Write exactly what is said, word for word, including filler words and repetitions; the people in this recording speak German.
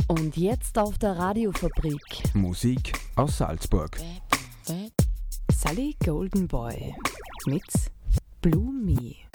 Und jetzt auf der Radiofabrik. Musik aus Salzburg. Sally Golden Boy mit Blue Me.